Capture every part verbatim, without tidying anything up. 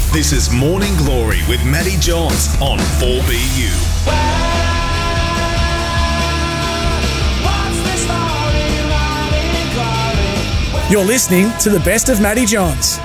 This is Morning Glory with Matty Johns on four B U. You're listening to the best of Matty Johns.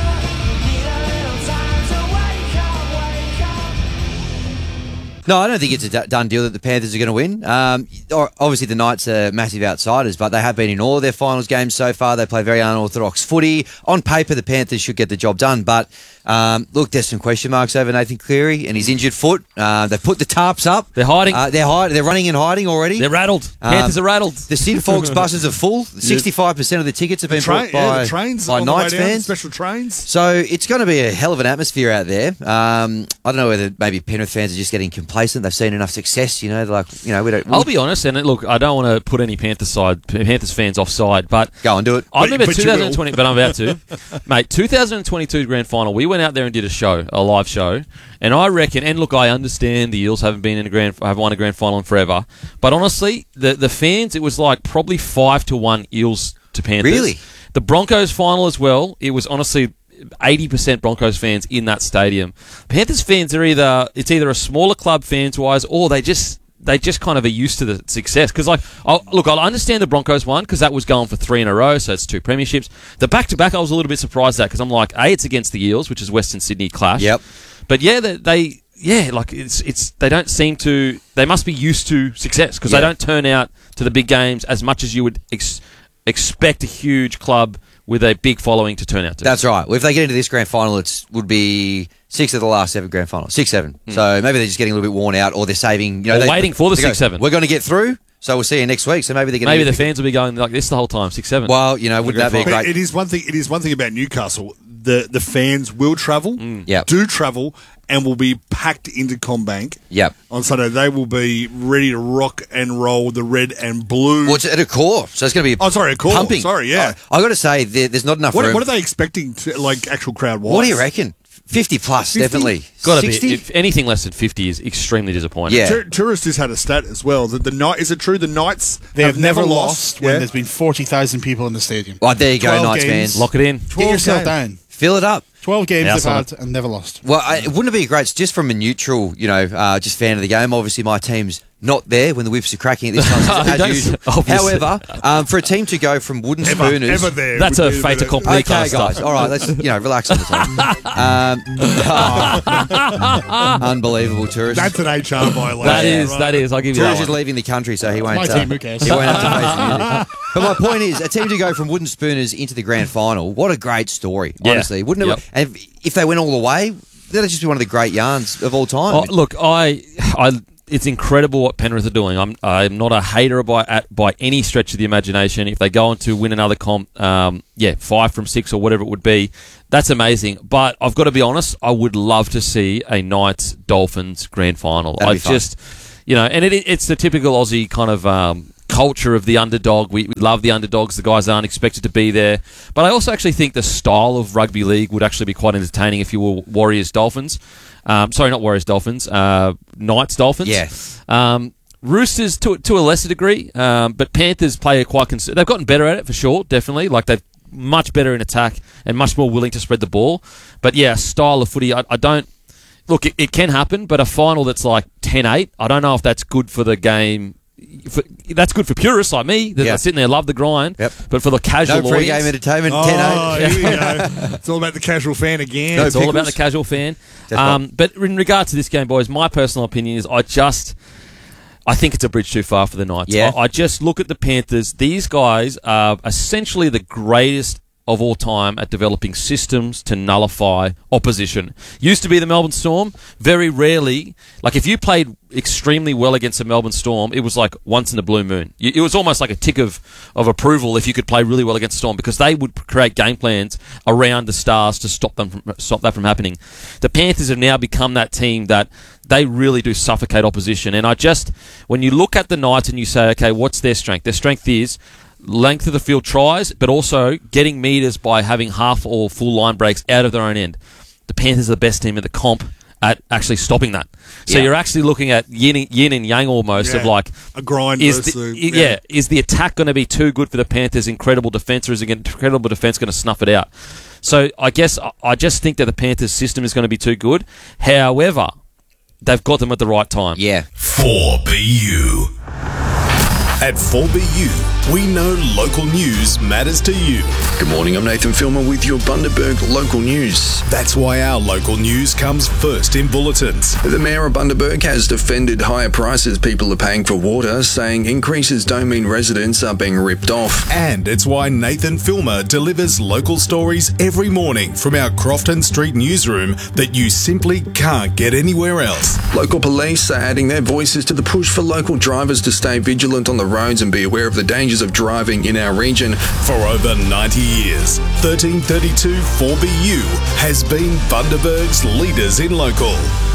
No, I don't think it's a d- done deal that the Panthers are going to win. Um, or- obviously, the Knights are massive outsiders, but they have been in all of their finals games so far. They play very unorthodox footy. On paper, the Panthers should get the job done, but um, look, there's some question marks over Nathan Cleary and his injured foot. Uh, they've put the tarps up. They're hiding. Uh, they're hide- They're running and hiding already. They're rattled. Um, Panthers are rattled. The Sid Folks buses are full. sixty-five percent of the tickets have been Tra- bought by, yeah, the trains by on the way Knights down, fans. special trains. So it's going to be a hell of an atmosphere out there. Um, I don't know whether maybe Penrith fans are just getting complacent. They've seen enough success, you know. They're like, you know, we don't. I'll be honest, and look, I don't want to put any Panthers side, Panthers fans offside, but go and do it. I But- remember but you twenty twenty, but I'm about to, mate. twenty twenty-two grand final. We went out there and did a show, a live show, and I reckon. And look, I understand the Eels haven't been in a grand, have won a grand final in forever, but honestly, the the fans, it was like probably five to one Eels to Panthers. Really? The Broncos final as well. It was honestly eighty percent Broncos fans in that stadium. Panthers fans are either it's either a smaller club fans wise, or they just they just kind of are used to the success. Because like, I'll, look, I understand the Broncos one because that was going for three in a row, so it's two premierships. The back to back, I was a little bit surprised at because I'm like, a it's against the Eels, which is Western Sydney clash. Yep. But yeah, they. they Yeah, like it's it's they don't seem to they must be used to success because Yeah. they don't turn out to the big games as much as you would ex- expect a huge club with a big following to turn out to. That's right. Well, if they get into this grand final, it would be six of the last seven grand finals. Six, seven. Mm. So maybe they're just getting a little bit worn out, or they're saving. You know, Or they, waiting for the they go, six, seven. We're going to get through, so we'll see you next week. So maybe they're going. Maybe to the fans will be going like this the whole time, six seven. Well, you know, wouldn't that be a But great? it is one thing. It is one thing about Newcastle. The the fans will travel, Yep. do travel, and will be packed into Combank. Yep. On Sunday, they will be ready to rock and roll the red and blue. Well, it's at a core, so it's going to be. Oh, sorry, a core. Pumping. Sorry, yeah. I, I got to say, there, there's not enough what, room. what are they expecting? To, like actual crowd wise? What do you reckon? Fifty plus, fifty? definitely. Got to sixty. be. If anything less than fifty is extremely disappointing. Yeah. Tour- Tourist has had a stat as well. That the night is it true? The Knights They have never lost when Yeah. there's been forty thousand people in the stadium. Well, there you go, twelve Knights games. fans. Lock it in. Get yourself games. down. Fill it up. twelve games Yeah, they've that's had and never lost. Well, I, wouldn't it be great, just from a neutral, you know, uh, just fan of the game? Obviously, my team's not there when the whips are cracking at this time, as Don't- usual. obviously. However, um, for a team to go from wooden Ever, spooners... ever there. That's would a be fait bit of- accompli. Okay, Class guys. stuff. All right, let's, you know, relax on the time. Um, unbelievable, tourist. That's an H R violation. That is. right? That is. I'll give you Tourist that is one. leaving the country, so he won't... my uh, team, who cares? He won't have to face it. But my point is, a team to go from wooden spooners into the grand final, what a great story, Yeah. honestly. Wouldn't it? Yep. And if, if they went all the way, that'd just be one of the great yarns of all time. Oh, look, I, I, it's incredible what Penrith are doing. I'm, I'm not a hater by at, by any stretch of the imagination. If they go on to win another comp, um, yeah, five from six or whatever it would be, that's amazing. But I've got to be honest, I would love to see a Knights Dolphins grand final. That'd I be fun. just, you know, and it, it's the typical Aussie kind of. Um, culture of the underdog. We, we love the underdogs. The guys aren't expected to be there. But I also actually think the style of rugby league would actually be quite entertaining if you were Warriors Dolphins. Um, sorry, not Warriors Dolphins. Uh, Knights Dolphins. Yeah. Um, Roosters to to a lesser degree, um, but Panthers play a quite. Cons- they've gotten better at it for sure. Definitely, like they've much better in attack and much more willing to spread the ball. But yeah, style of footy. I, I don't look. It, it can happen, but a final that's like ten eight. I don't know if that's good for the game. For, that's good for purists like me that Yeah. are sitting there, love the grind. Yep. But for the casual no pre-game audience, entertainment, Oh, ten eight. here we go. It's all about the casual fan again. No it's all about the pickles. casual fan. That's Um, but in regard to this game, boys, my personal opinion is I just, I think it's a bridge too far for the Knights. Yeah. I, I just look at the Panthers. These guys are essentially the greatest of all time at developing systems to nullify opposition. Used to be the Melbourne Storm. Very rarely, like if you played extremely well against the Melbourne Storm, it was like once in a blue moon. It was almost like a tick of, of approval if you could play really well against the Storm because they would create game plans around the Stars to stop them from, stop that from happening. The Panthers have now become that team that they really do suffocate opposition. And I just, when you look at the Knights and you say, okay, what's their strength? Their strength is length of the field tries, but also getting metres by having half or full line breaks out of their own end. The Panthers are the best team in the comp at actually stopping that. So Yeah. you're actually looking at yin, yin and yang almost of Yeah. like A grind is versus the, the- yeah. yeah. is the attack going to be too good for the Panthers' incredible defense, or is the incredible defense going to snuff it out? So I guess I- I just think that the Panthers' system is going to be too good. However, they've got them at the right time. Yeah. four B U. At four B U, we know local news matters to you. Good morning, I'm Nathan Filmer with your Bundaberg local news. That's why our local news comes first in bulletins. The Mayor of Bundaberg has defended higher prices people are paying for water, saying increases don't mean residents are being ripped off. And it's why Nathan Filmer delivers local stories every morning from our Crofton Street newsroom that you simply can't get anywhere else. Local police are adding their voices to the push for local drivers to stay vigilant on the roads and be aware of the dangers of driving in our region. For over ninety years, thirteen thirty-two four B U has been Bundaberg's leaders in local.